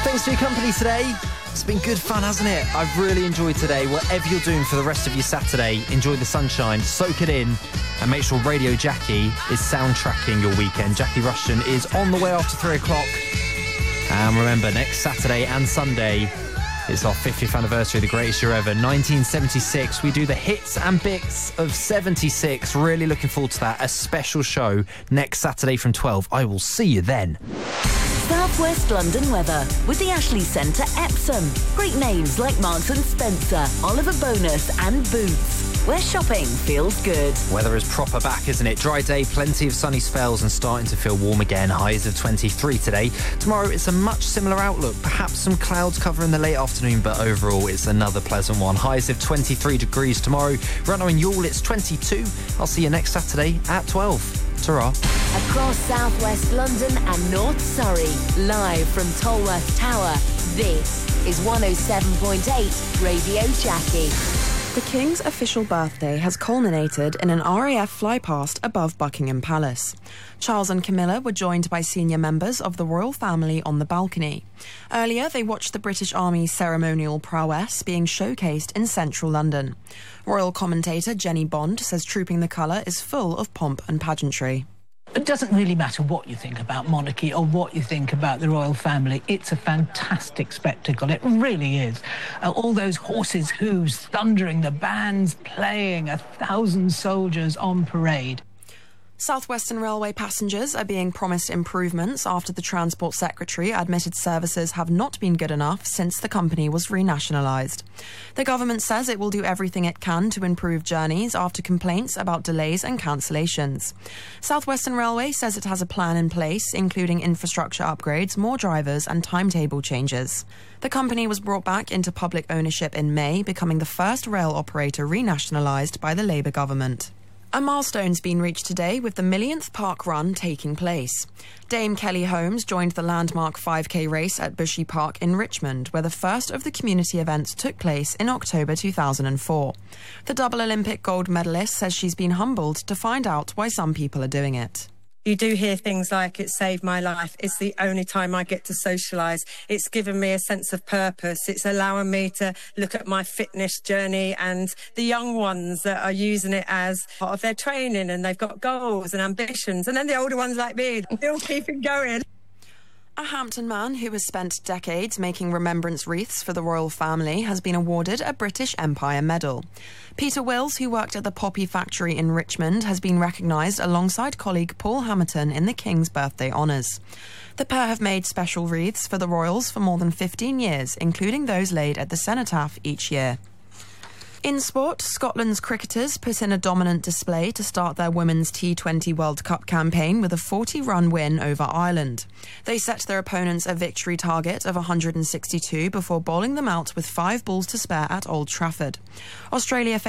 Thanks for your company today. It's been good fun, hasn't it? I've really enjoyed today. Whatever you're doing for the rest of your Saturday, enjoy the sunshine, soak it in, and make sure Radio Jackie is soundtracking your weekend. Jackie Rushton is on the way after 3 o'clock. And remember, next Saturday and Sunday, it's our 50th anniversary of the greatest year ever, 1976. We do the hits and bits of 76. Really looking forward to that. A special show next Saturday from 12. I will see you then. South West London weather with the Ashley Centre Epsom. Great names like Marks & Spencer, Oliver Bonus and Boots, where shopping feels good. Weather is proper back, isn't it? Dry day, plenty of sunny spells and starting to feel warm again. Highs of 23 today. Tomorrow it's a much similar outlook. Perhaps some clouds cover in the late afternoon, but overall it's another pleasant one. Highs of 23 degrees tomorrow. Right now in Youghal it's 22. I'll see you next Saturday at 12. Ta-ra. Across South West London and North Surrey, live from Tolworth Tower, this is 107.8 Radio Jackie. The King's official birthday has culminated in an RAF flypast above Buckingham Palace. Charles and Camilla were joined by senior members of the royal family on the balcony. Earlier, they watched the British Army's ceremonial prowess being showcased in central London. Royal commentator Jenny Bond says Trooping the Colour is full of pomp and pageantry. It doesn't really matter what you think about monarchy or what you think about the royal family. It's a fantastic spectacle. It really is. All those horses' hooves thundering, the bands playing, 1,000 soldiers on parade. South Western Railway passengers are being promised improvements after the Transport Secretary admitted services have not been good enough since the company was renationalised. The government says it will do everything it can to improve journeys after complaints about delays and cancellations. South Western Railway says it has a plan in place, including infrastructure upgrades, more drivers and timetable changes. The company was brought back into public ownership in May, becoming the first rail operator renationalised by the Labour government. A milestone's been reached today with the millionth park run taking place. Dame Kelly Holmes joined the landmark 5k race at Bushy Park in Richmond, where the first of the community events took place in October 2004. The double Olympic gold medalist says she's been humbled to find out why some people are doing it. You do hear things like, it saved my life, it's the only time I get to socialise, it's given me a sense of purpose, it's allowing me to look at my fitness journey, and the young ones that are using it as part of their training and they've got goals and ambitions, and then the older ones like me, still keeping going. A Hampton man who has spent decades making remembrance wreaths for the royal family has been awarded a British Empire Medal. Peter Wills, who worked at the Poppy Factory in Richmond, has been recognised alongside colleague Paul Hamilton in the King's birthday honours. The pair have made special wreaths for the royals for more than 15 years, including those laid at the cenotaph each year. In sport, Scotland's cricketers put in a dominant display to start their Women's T20 World Cup campaign with a 40-run win over Ireland. They set their opponents a victory target of 162 before bowling them out with 5 balls to spare at Old Trafford. Australia